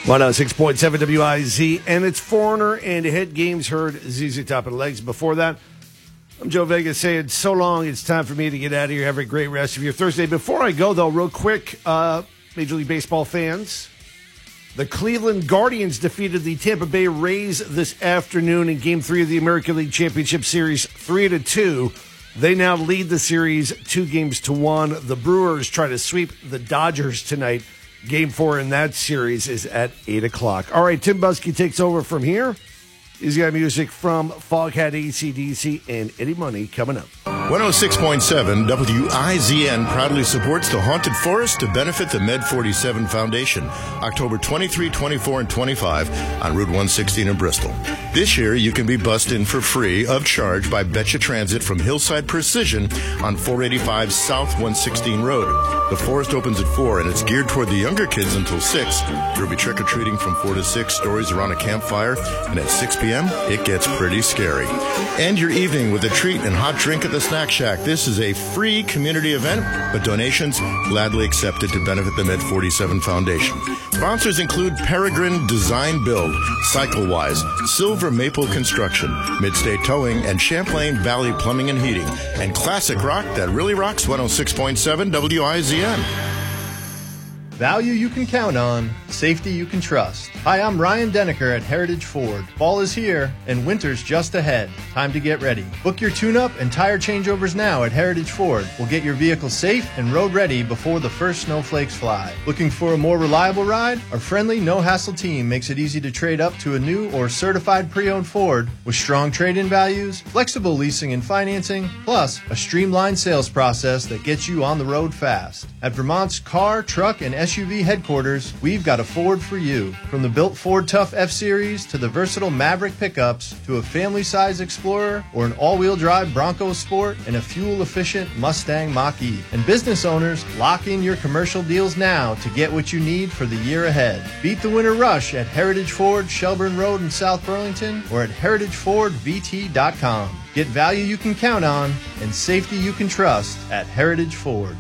106.7 WIZ, and it's Foreigner and Hit Games heard ZZ Top of the Legs. Before that, I'm Joe Vega saying so long, it's time for me to get out of here. Have a great rest of your Thursday. Before I go, though, real quick, Major League Baseball fans, the Cleveland Guardians defeated the Tampa Bay Rays this afternoon in Game 3 of the American League Championship Series 3-2. They now lead the series 2-1. The Brewers try to sweep the Dodgers tonight. Game 4 in that series is at 8 o'clock. All right, Tim Buskey takes over from here. He's got music from Foghat, AC/DC, and Eddie Money coming up. 106.7 WIZN proudly supports the Haunted Forest to benefit the Med 47 Foundation, October 23, 24, and 25 on Route 116 in Bristol. This year, you can be bussed in for free of charge by Betcha Transit from Hillside Precision on 485 South 116 Road. The forest opens at 4, and it's geared toward the younger kids until 6. There'll be trick-or-treating from 4 to 6, stories around a campfire, and at 6 p.m., it gets pretty scary. End your evening with a treat and hot drink at the Snack Shack. This is a free community event, but donations gladly accepted to benefit the Med 47 Foundation. Sponsors include Peregrine Design Build, CycleWise, Silver Maple Construction, Midstate Towing, and Champlain Valley Plumbing and Heating, and Classic Rock that really rocks 106.7 WIZN. Value you can count on, safety you can trust. Hi, I'm Ryan Denneker at Heritage Ford. Fall is here, and winter's just ahead. Time to get ready. Book your tune-up and tire changeovers now at Heritage Ford. We'll get your vehicle safe and road-ready before the first snowflakes fly. Looking for a more reliable ride? Our friendly, no-hassle team makes it easy to trade up to a new or certified pre-owned Ford with strong trade-in values, flexible leasing and financing, plus a streamlined sales process that gets you on the road fast. At Vermont's car, truck, and SUV headquarters, we've got a Ford for you. From the built Ford Tough F-Series to the versatile Maverick pickups to a family-size Explorer or an all-wheel drive Bronco Sport and a fuel-efficient Mustang Mach-E. And business owners, lock in your commercial deals now to get what you need for the year ahead. Beat the winter rush at Heritage Ford, Shelburne Road in South Burlington or at heritagefordvt.com. Get value you can count on and safety you can trust at Heritage Ford.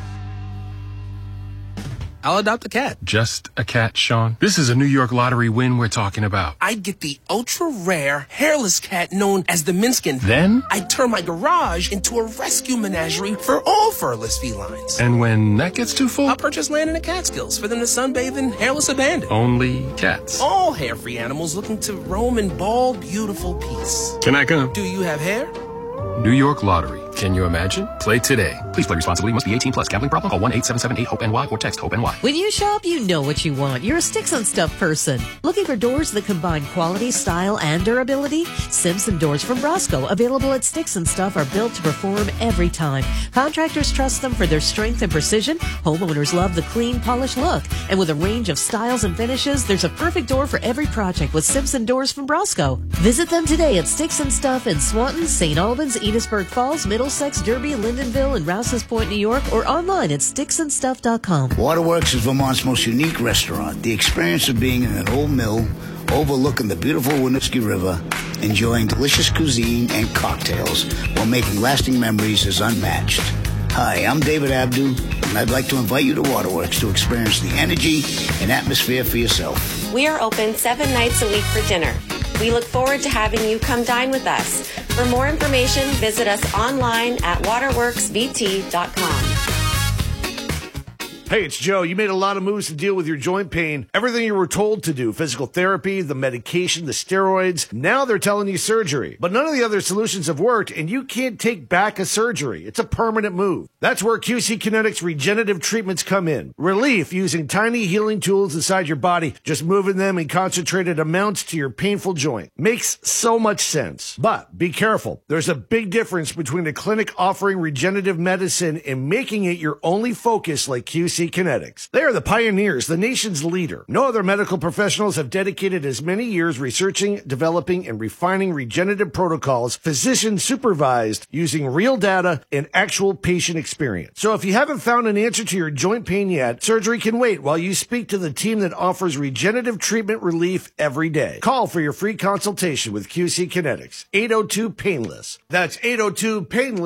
I'll adopt a cat. Just a cat, Sean? This is a New York Lottery win we're talking about. I'd get the ultra-rare, hairless cat known as the Minskin. Then? I'd turn my garage into a rescue menagerie for all furless felines. And when that gets too full? I'll purchase land in the Catskills for them to sunbathe in hairless abandon. Only cats. All hair-free animals looking to roam in bald, beautiful peace. Can I come? Do you have hair? New York Lottery. Can you imagine? Play today. Please play responsibly. Must be 18 plus. Gambling problem? Call 1-877-8-HOPE-NY or text HOPE-NY. When you shop, you know what you want. You're a Sticks and Stuff person. Looking for doors that combine quality, style, and durability? Simpson Doors from Brosco, available at Sticks and Stuff, are built to perform every time. Contractors trust them for their strength and precision. Homeowners love the clean, polished look. And with a range of styles and finishes, there's a perfect door for every project with Simpson Doors from Brosco. Visit them today at Sticks and Stuff in Swanton, St. Albans, Enosburg Falls, Middlesex, Derby, Lindenville, and Rouse's Point, New York, or online at sticksandstuff.com. Waterworks is Vermont's most unique restaurant. The experience of being in an old mill overlooking the beautiful Winooski River, enjoying delicious cuisine and cocktails while making lasting memories is unmatched. Hi, I'm David Abdu, and I'd like to invite you to Waterworks to experience the energy and atmosphere for yourself. We are open 7 nights a week for dinner. We look forward to having you come dine with us. For more information, visit us online at waterworksvt.com. Hey, it's Joe. You made a lot of moves to deal with your joint pain. Everything you were told to do, physical therapy, the medication, the steroids. Now they're telling you surgery. But none of the other solutions have worked, and you can't take back a surgery. It's a permanent move. That's where QC Kinetics regenerative treatments come in. Relief using tiny healing tools inside your body, just moving them in concentrated amounts to your painful joint. Makes so much sense. But be careful. There's a big difference between a clinic offering regenerative medicine and making it your only focus like QC Kinetics. They are the pioneers, the nation's leader. No other medical professionals have dedicated as many years researching, developing, and refining regenerative protocols, physician supervised, using real data and actual patient experience. So if you haven't found an answer to your joint pain yet, surgery can wait while you speak to the team that offers regenerative treatment relief every day. Call for your free consultation with QC Kinetics. 802-PAINLESS. That's 802-PAINLESS.